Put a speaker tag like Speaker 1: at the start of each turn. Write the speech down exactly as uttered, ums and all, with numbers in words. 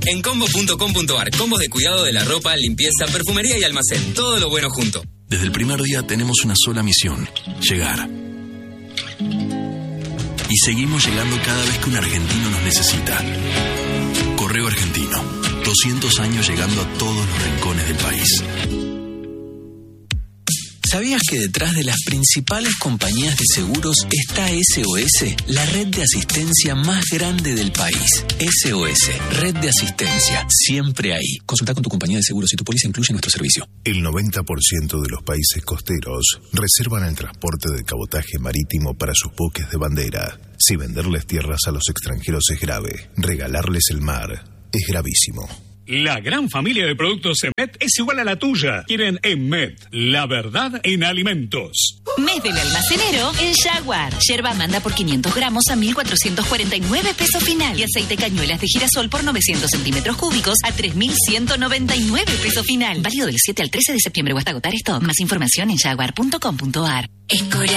Speaker 1: En combo punto com punto ar, combos de cuidado de la ropa, limpieza, perfumería y almacén. Todo lo bueno junto.
Speaker 2: Desde el primer día tenemos una sola misión: llegar. Y seguimos llegando cada vez que un argentino nos necesita. Correo Argentino. doscientos años llegando a todos los rincones del país. ¿Sabías que detrás de las principales compañías de seguros está S O S, la red de asistencia más grande del país? S O S, red de asistencia, siempre ahí. Consulta con tu compañía de seguros si tu póliza incluye nuestro servicio.
Speaker 3: El noventa por ciento de los países costeros reservan el transporte de cabotaje marítimo para sus buques de bandera. Si venderles tierras a los extranjeros es grave, regalarles el mar es gravísimo.
Speaker 4: La gran familia de productos Emet es igual a la tuya. Quieren Emet, la verdad en alimentos.
Speaker 5: Mes del almacenero en Jaguar. Yerba Amanda por quinientos gramos a mil cuatrocientos cuarenta y nueve pesos final. Y aceite cañuelas de girasol por novecientos centímetros cúbicos a tres mil ciento noventa y nueve pesos final. Válido del siete al trece de septiembre o hasta agotar esto. Más información en jaguar punto com punto ar. Escola.